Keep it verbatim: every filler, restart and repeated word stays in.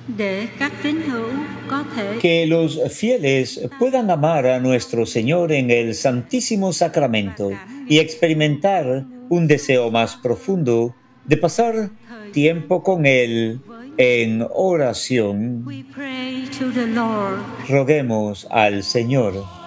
để các tín hữu có thể Que los fieles puedan amar a nuestro Señor en el Santísimo Sacramento y experimentar un deseo más profundo de pasar tiempo con Él en oración. we pray to the Lord. Roguemos al Señor.